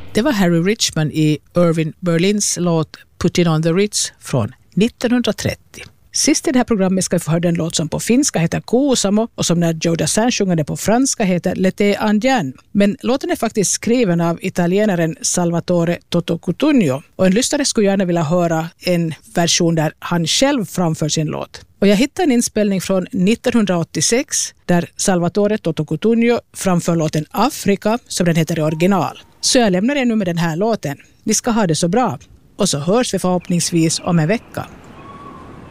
Det var Harry Richman i Irving Berlins låt Putting on the Ritz från 1930. Sist i det här programmet ska vi få höra den låt som på finska heter Kuusamo och som när Joe Dassin sjunger det på franska heter L'été indien. Men låten är faktiskt skriven av italienaren Salvatore Toto Cutugno och en lyssnare skulle gärna vilja höra en version där han själv framför sin låt. Och jag hittade en inspelning från 1986 där Salvatore Toto Cutugno framför låten Afrika som den heter i original. Så jag lämnar er nu med den här låten. Ni ska ha det så bra och så hörs vi förhoppningsvis om en vecka.